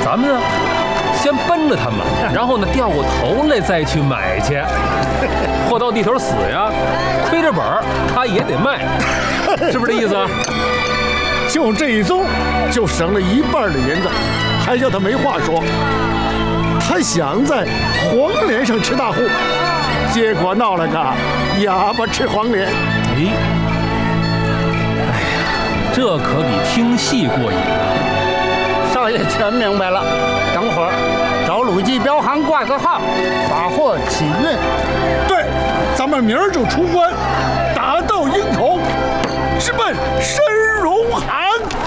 咱们呢，先奔着他们，然后呢，掉过头来再去买去。货到地头死呀，亏着本儿他也得卖，是不是这意思啊？ 就这一宗，就省了1半的银子，还叫他没话说。他想在黄连上吃大户，结果闹了个哑巴吃黄连。 哎呀，这可比听戏过瘾啊！ 少爷全明白了，等会儿找鲁记镖行挂个号，把货起运。 对，咱们明儿就出关，打到营口，直奔申荣涵。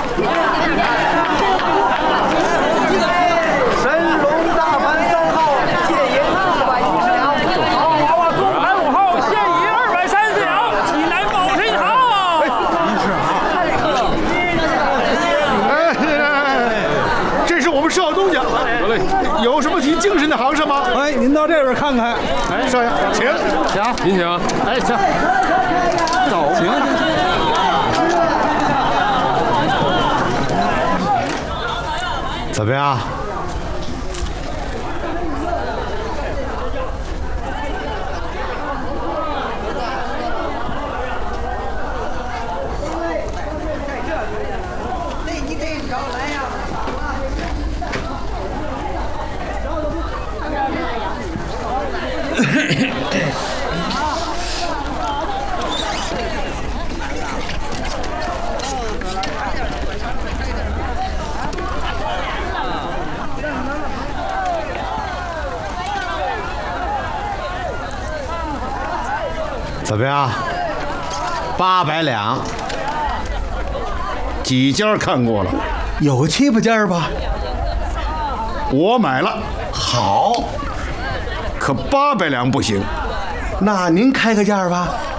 神龙大盘3号，借银410两。 中盘5号，现银230两，济南保神堂。 这是我们少东家。有什么提精神的行市吗？ 哎，您到这边看看。 哎，少爷，请。 行， 您请。 哎，行，走， 请。 怎么样？怎么样？800两，几家看过了， 有7、8件吧？ 我买了， 好， 可800两不行。 那您开个价吧。